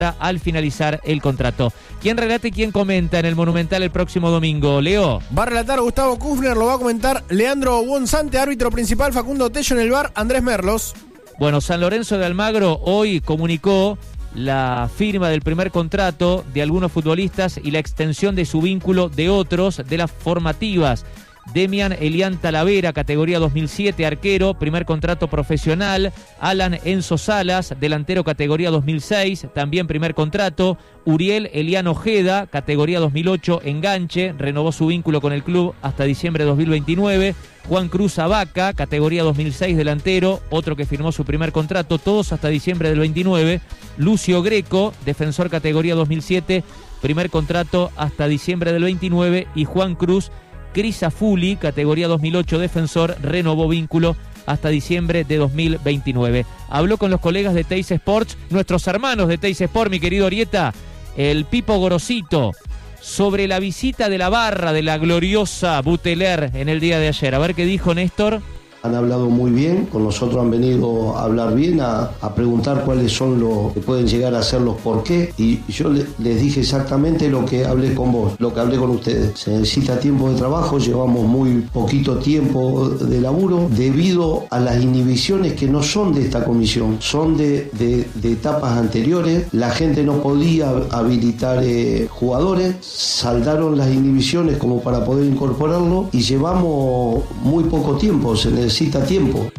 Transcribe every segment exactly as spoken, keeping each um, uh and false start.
al finalizar el contrato. ¿Quién relata y quién comenta en el Monumental el próximo domingo? Leo. Va a relatar Gustavo Kufner, lo va a comentar Leandro Bonzante, árbitro principal Facundo Tello, en el bar Andrés Merlos. Bueno, San Lorenzo de Almagro hoy comunicó la firma del primer contrato de algunos futbolistas y la extensión de su vínculo de otros de las formativas. Demian Elian Talavera, categoría dos mil siete, arquero, primer contrato profesional. Alan Enzo Salas, delantero, categoría dos mil seis, también primer contrato. Uriel Elian Ojeda, categoría dos mil ocho, enganche, renovó su vínculo con el club hasta diciembre de dos mil veintinueve. Juan Cruz Abaca, categoría dos mil seis, delantero, otro que firmó su primer contrato, todos hasta diciembre del veintinueve. Lucio Greco, defensor, categoría dos mil siete, primer contrato hasta diciembre del veintinueve. Y Juan Cruz Crisafulli, categoría dos mil ocho, defensor, renovó vínculo hasta diciembre de dos mil veintinueve. Habló con los colegas de Teis Sports, nuestros hermanos de Teis Sports, mi querido Orieta, el Pipo Gorosito, sobre la visita de la barra de la gloriosa Buteler en el día de ayer. A ver qué dijo Néstor. Han hablado muy bien, con nosotros han venido a hablar bien, a, a preguntar cuáles son los que pueden llegar a ser los por qué, y yo le, les dije exactamente lo que hablé con vos, lo que hablé con ustedes. Se necesita tiempo de trabajo, llevamos muy poquito tiempo de laburo, debido a las inhibiciones que no son de esta comisión, son de, de, de etapas anteriores. La gente no podía habilitar eh, jugadores, saldaron las inhibiciones como para poder incorporarlo, y llevamos muy poco tiempo, se necesita necesita tiempo.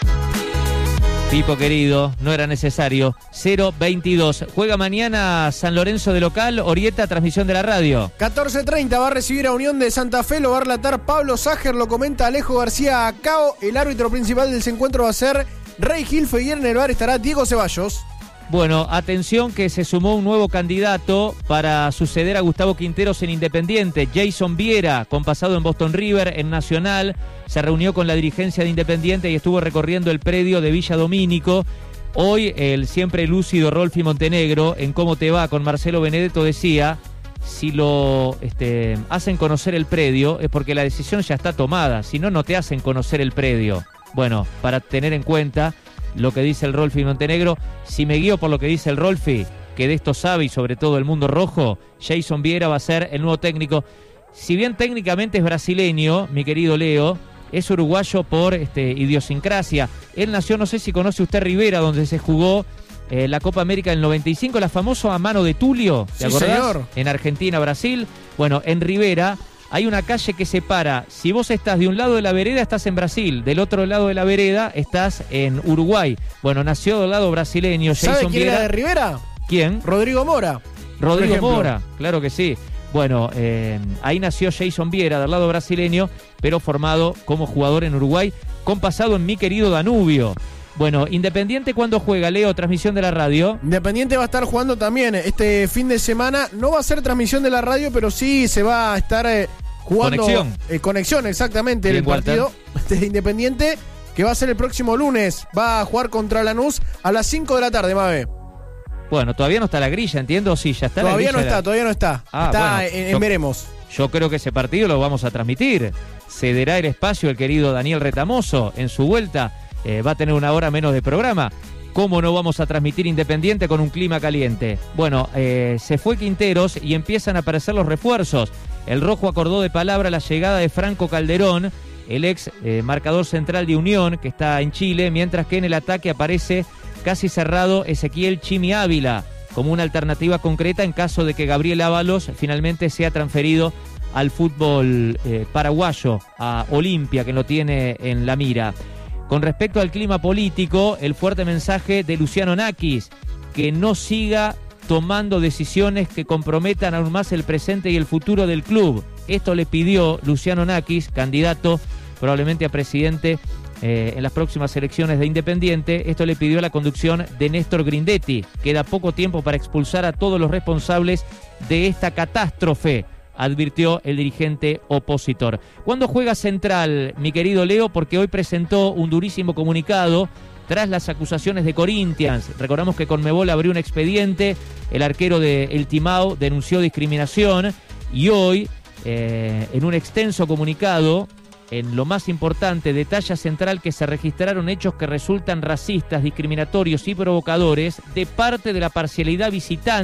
Pipo querido, no era necesario. cero veintidós. Juega mañana San Lorenzo de local. Orieta, transmisión de la radio. catorce treinta va a recibir a Unión de Santa Fe. Lo va a relatar Pablo Ságer. Lo comenta Alejo García Acao. El árbitro principal del encuentro va a ser Rey Gilfe. Y en el bar estará Diego Ceballos. Bueno, atención que se sumó un nuevo candidato para suceder a Gustavo Quinteros en Independiente. Jason Viera, con pasado en Boston River, en Nacional, se reunió con la dirigencia de Independiente y estuvo recorriendo el predio de Villa Domínico. Hoy el siempre lúcido Rolfi Montenegro, en Cómo Te Va con Marcelo Benedetto, decía: si lo este, hacen conocer el predio es porque la decisión ya está tomada, si no, no te hacen conocer el predio. Bueno, para tener en cuenta lo que dice el Rolfi Montenegro, si me guío por lo que dice el Rolfi, que de esto sabe y sobre todo el mundo rojo, Jason Viera va a ser el nuevo técnico. Si bien técnicamente es brasileño, mi querido Leo, es uruguayo por este, idiosincrasia. Él nació, no sé si conoce usted Rivera, donde se jugó eh, la Copa América del noventa y cinco, la famosa a mano de Tulio, ¿te sí, acordás? Señor. En Argentina, Brasil. Bueno, en Rivera hay una calle que separa, si vos estás de un lado de la vereda, estás en Brasil, del otro lado de la vereda, estás en Uruguay. Bueno, nació del lado brasileño. ¿Sabe Jason quién Viera. era de Rivera? ¿Quién? Rodrigo Mora. Rodrigo Mora, claro que sí. Bueno, eh, ahí nació Jason Viera, del lado brasileño, pero formado como jugador en Uruguay, con pasado en mi querido Danubio. Bueno, Independiente, ¿cuándo juega, Leo? Transmisión de la radio. Independiente va a estar jugando también este fin de semana. No va a ser transmisión de la radio, pero sí se va a estar eh, jugando. Conexión. Eh, conexión, exactamente, Bien, el partido de Independiente, que va a ser el próximo lunes. Va a jugar contra Lanús a las cinco de la tarde, Mabe. Bueno, todavía no está la grilla, entiendo, sí, ya está Todavía la grilla. no está, la... todavía no está. Ah, está bueno, en, en yo, veremos. Yo creo que ese partido lo vamos a transmitir. Cederá el espacio el querido Daniel Retamoso en su vuelta. Eh, va a tener una hora menos de programa. ¿Cómo no vamos a transmitir Independiente con un clima caliente? Bueno, eh, se fue Quinteros y empiezan a aparecer los refuerzos. El rojo acordó de palabra la llegada de Franco Calderón, el ex eh, marcador central de Unión, que está en Chile, mientras que en el ataque aparece casi cerrado Ezequiel Chimi Ávila, como una alternativa concreta en caso de que Gabriel Ábalos finalmente sea transferido al fútbol eh, paraguayo, a Olimpia, que lo tiene en la mira. Con respecto al clima político, el fuerte mensaje de Luciano Nakis, que no siga tomando decisiones que comprometan aún más el presente y el futuro del club. Esto le pidió Luciano Nakis, candidato probablemente a presidente eh, en las próximas elecciones de Independiente. Esto le pidió a la conducción de Néstor Grindetti. Queda poco tiempo para expulsar a todos los responsables de esta catástrofe, advirtió el dirigente opositor. ¿Cuándo juega Central, mi querido Leo? Porque hoy presentó un durísimo comunicado tras las acusaciones de Corinthians. Recordamos que Conmebol abrió un expediente, el arquero de El Timao denunció discriminación y hoy, eh, en un extenso comunicado, en lo más importante, detalla Central que se registraron hechos que resultan racistas, discriminatorios y provocadores de parte de la parcialidad visitante